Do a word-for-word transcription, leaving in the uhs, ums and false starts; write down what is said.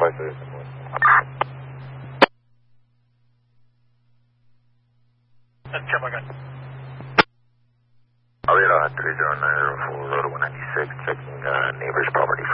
five thirty. That's Chip, I got. Alito, three zero nine zero four, Road one ninety-six, checking uh, neighbor's property.